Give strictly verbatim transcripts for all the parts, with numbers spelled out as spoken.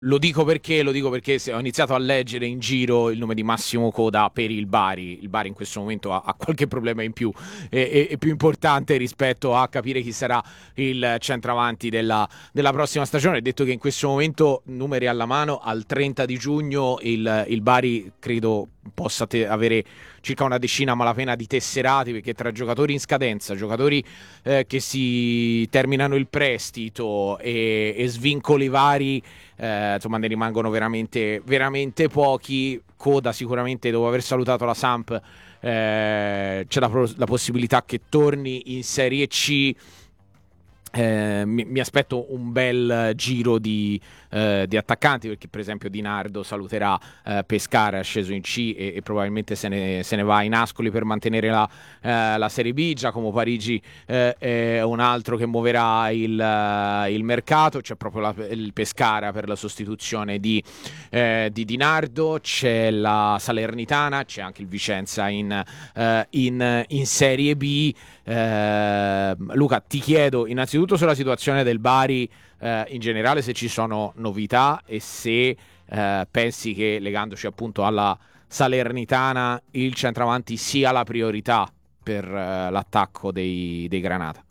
Lo dico perché, lo dico perché se ho iniziato a leggere in giro il nome di Massimo Coda per il Bari. Il Bari in questo momento ha, ha qualche problema in più e, e- e più importante rispetto a capire chi sarà il centravanti della, della prossima stagione. Detto che in questo momento, numeri alla mano, al trenta di giugno il, il Bari credo possa te- avere circa una decina a malapena di tesserati, perché tra giocatori in scadenza, giocatori eh, che si terminano il prestito e, e svincoli vari, eh, insomma ne rimangono veramente, veramente pochi. Coda sicuramente, dopo aver salutato la Samp, eh, c'è la, la possibilità che torni in Serie C. Eh, mi, mi aspetto un bel giro di, eh, di attaccanti, perché per esempio Di Nardo saluterà eh, Pescara, è sceso in C e, e probabilmente se ne, se ne va in Ascoli per mantenere la, eh, la Serie B. Giacomo Parigi eh, è un altro che muoverà il, eh, il mercato. C'è proprio la, il Pescara per la sostituzione di, eh, di Di Nardo, c'è la Salernitana, c'è anche il Vicenza in, eh, in, in Serie B. Eh, Luca, ti chiedo innanzitutto sulla situazione del Bari, eh, in generale, se ci sono novità e se eh, pensi che, legandoci appunto alla Salernitana, il centravanti sia la priorità per eh, l'attacco dei, dei Granata.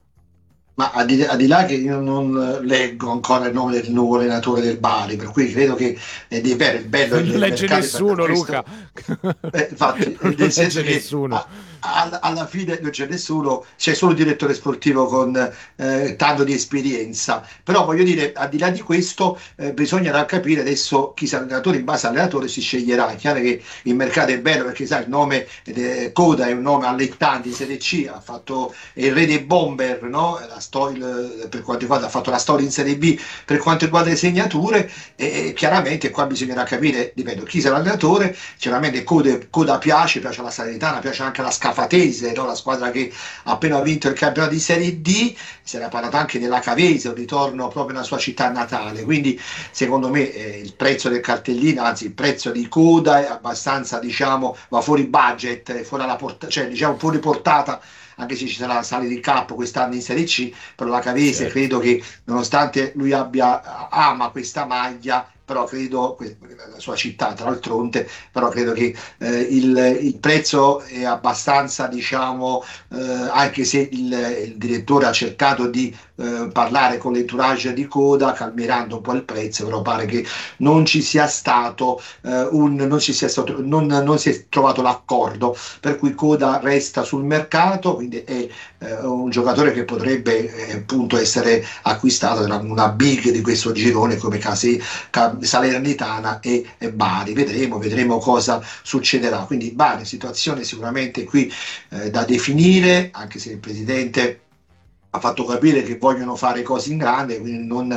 Ma al di, al di là che io non leggo ancora il nome del nuovo allenatore del Bari, per cui credo che è di vero, il bello è Non che lo il legge mercato per, per nessuno, Luca. questo, eh, infatti, Non eh, lo nel senso legge che nessuno. a- a- alla fine non c'è nessuno, c'è solo il direttore sportivo con eh, tanto di esperienza. Però voglio dire, al di là di questo, eh, bisognerà capire adesso chi sarà allenatore, in base all'allenatore si sceglierà. È chiaro che il mercato è bello perché sai, il nome eh, Coda è un nome allettante in Serie C, ha fatto è il re dei bomber, no? La sto- il- per quanto riguarda, ha fatto la storia in Serie B per quanto riguarda le segnature e, e chiaramente qua bisognerà capire, ripeto, chi sarà l'allenatore. Chiaramente Coda, Coda piace, piace alla Salernitana, piace anche alla Scafatese, no? La squadra che ha appena vinto il campionato di Serie D. Si era parlato anche della Cavese, un ritorno proprio nella sua città natale, quindi secondo me eh, il prezzo del cartellino, anzi il prezzo di Coda è abbastanza, diciamo, va fuori budget, è fuori alla porta- cioè diciamo fuori portata, anche se ci sarà la sale di campo quest'anno in Serie C, però la Cavese Certo. credo che nonostante lui abbia, ama questa maglia, però credo, la sua città tra l'altronde, però credo che eh, il, il, prezzo è abbastanza, diciamo, eh, anche se il, il, direttore ha cercato di eh, parlare con l'entourage di Coda, calmierando un po' il prezzo, però pare che non ci sia stato, eh, un, non, ci sia stato non, non si è trovato l'accordo, per cui Coda resta sul mercato, quindi è eh, un giocatore che potrebbe eh, appunto essere acquistato da una big di questo girone come Casi, Salernitana e, e Bari. Vedremo, vedremo cosa succederà. Quindi Bari, situazione sicuramente qui eh, da definire, anche se il presidente ha fatto capire che vogliono fare cose in grande, quindi non,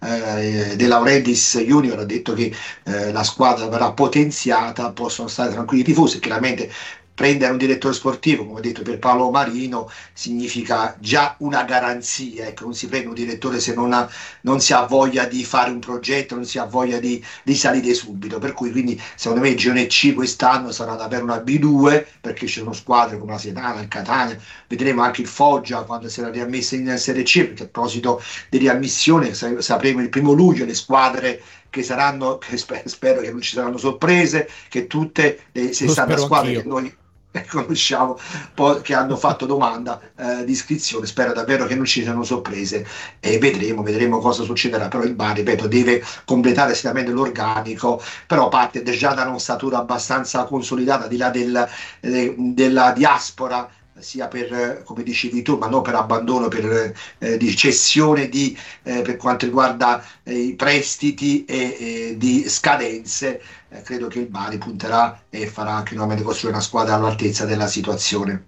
eh, De Laurentiis Junior ha detto che eh, la squadra verrà potenziata, possono stare tranquilli i tifosi. Chiaramente prendere un direttore sportivo, come ho detto per Paolo Marino, significa già una garanzia. Ecco, non si prende un direttore se non, ha, non si ha voglia di fare un progetto, non si ha voglia di, di salire subito. Per cui, quindi, secondo me, il girone C quest'anno sarà davvero una B due, perché ci sono squadre come la Sedana, il Catania, vedremo anche il Foggia quando sarà riammessa in Serie C, perché a proposito di riammissione sapremo il primo luglio le squadre che saranno, che spero che non ci saranno sorprese, che tutte le Lo sessanta spero squadre che anch'io. noi conosciamo, che hanno fatto domanda eh, di iscrizione, spero davvero che non ci siano sorprese e vedremo, vedremo cosa succederà. Però il Bari, ripeto, deve completare sicuramente l'organico, però parte già da un'ossatura abbastanza consolidata, di là del, eh, della diaspora, sia per, come dicevi tu, ma non per abbandono, per eh, di cessione di, eh, per quanto riguarda eh, i prestiti e eh, di scadenze. Eh, credo che il Bari punterà e farà anche nuovamente costruire una squadra all'altezza della situazione.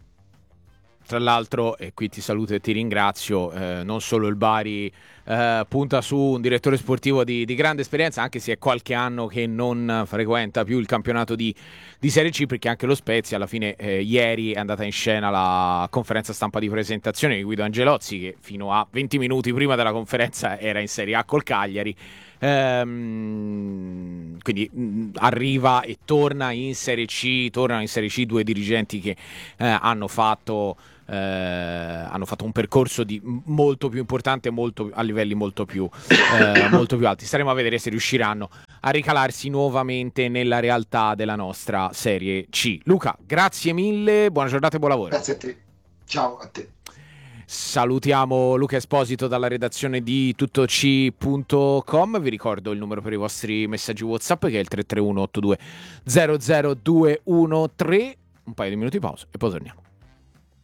Tra l'altro, e qui ti saluto e ti ringrazio, eh, non solo il Bari eh, punta su un direttore sportivo di, di grande esperienza, anche se è qualche anno che non frequenta più il campionato di, di Serie C, perché anche lo Spezia alla fine eh, ieri è andata in scena la conferenza stampa di presentazione di Guido Angelozzi, che fino a venti minuti prima della conferenza era in Serie A col Cagliari. Ehm, quindi mh, arriva e torna in Serie C, tornano in Serie C due dirigenti che eh, hanno fatto eh, hanno fatto un percorso di molto più importante, molto, a livelli molto più, eh, molto più alti. Staremo a vedere se riusciranno a ricalarsi nuovamente nella realtà della nostra Serie C. Luca, grazie mille, buona giornata e buon lavoro. Grazie a te, ciao a te. Salutiamo Luca Esposito dalla redazione di tuttoc punto com. Vi ricordo il numero per i vostri messaggi WhatsApp, che è il tre tre uno otto due zero zero due uno tre. Un paio di minuti di pausa e poi torniamo.